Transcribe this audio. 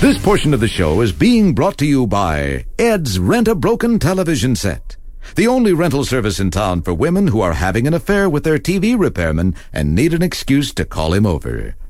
This portion of the show is being brought to you by Ed's Rent-A-Broken Television Set, the only rental service in town for women who are having an affair with their TV repairman and need an excuse to call him over.